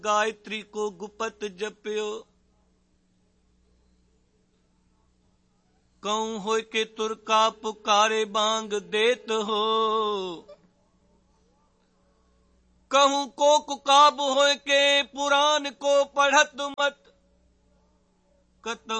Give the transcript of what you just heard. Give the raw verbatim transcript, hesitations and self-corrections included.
गायत्री को गुपत जप्यो। कहूं होय के तुरका पुकारे बांग देत हो। कहूं को कुकाब होय के पुराण को पढ़त मत। कत